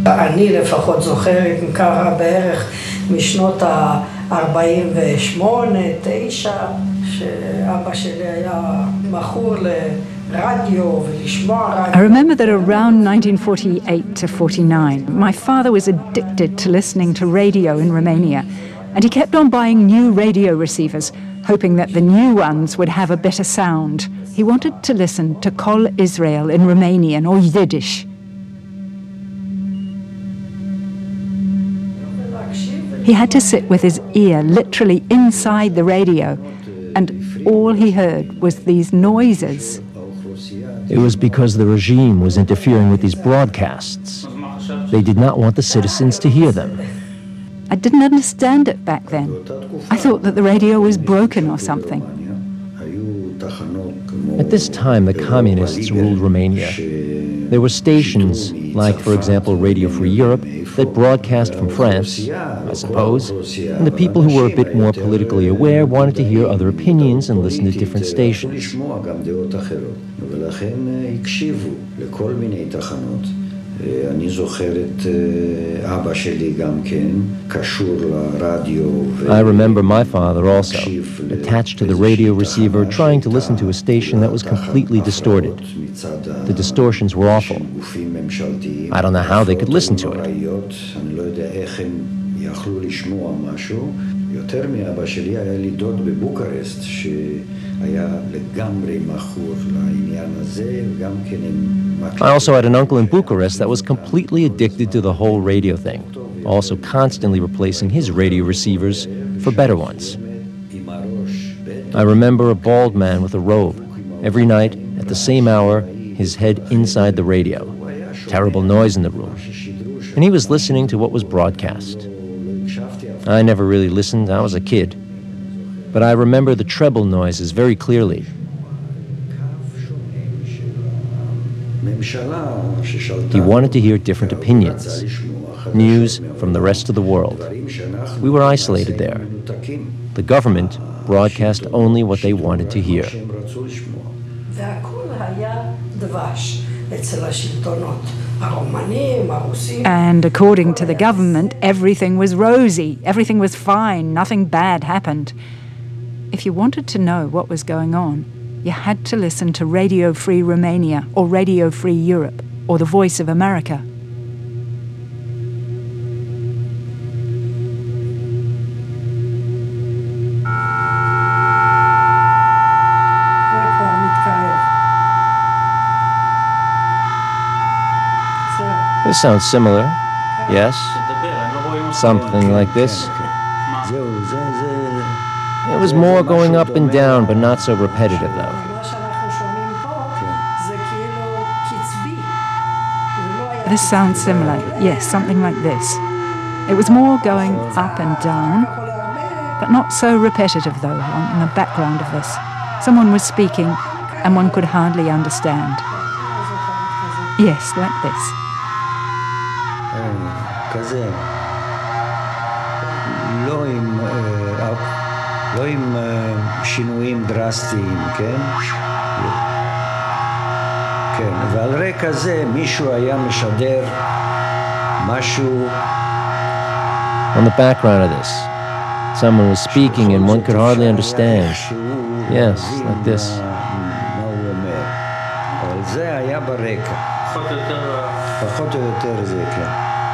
אני לפחות זוכרת, קרה בערך משנות ה-48, 9, שאבא שלי היה מכור לרדיו ולשמוע רדיו. I remember that around 1948 to 49, my father was addicted to listening to radio in Romania, and he kept on buying new radio receivers, hoping that the new ones would have a better sound. He wanted to listen to Kol Israel in Romanian or Yiddish. He had to sit with his ear literally inside the radio, and all he heard was these noises. It was because the regime was interfering with these broadcasts. They did not want the citizens to hear them. I didn't understand it back then. I thought that the radio was broken or something. At this time, the communists ruled Romania. There were stations, like, for example, Radio Free Europe, that broadcast from France, I suppose, and the people who were a bit more politically aware wanted to hear other opinions and listen to different stations. I remember my father also, attached to the radio receiver, trying to listen to a station that was completely distorted. The distortions were awful. I don't know how they could listen to it. I also had an uncle in Bucharest that was completely addicted to the whole radio thing, also constantly replacing his radio receivers for better ones. I remember a bald man with a robe. Every night, at the same hour, his head inside the radio. Terrible noise in the room. And he was listening to what was broadcast. I never really listened, I was a kid. But I remember the treble noises very clearly. He wanted to hear different opinions, news from the rest of the world. We were isolated there. The government broadcast only what they wanted to hear. And according to the government, everything was rosy, everything was fine, nothing bad happened. If you wanted to know what was going on, you had to listen to Radio Free Romania or Radio Free Europe or The Voice of America. This sounds similar. Yes? Something like this. It was more going up and down, but not so repetitive, though. This sounds similar. Yes, something like this. It was more going up and down, but not so repetitive, though, in the background of this. Someone was speaking, and one could hardly understand. Yes, like this. כזה, לא עם שינויים דרסטיים, כן? כן, ועל רקע זה מישהו היה משדר משהו. On the background of this, someone was speaking and one could hardly understand. Yes, like this. מה הוא אומר. אבל זה היה ברקע. פחות או יותר זה, כן.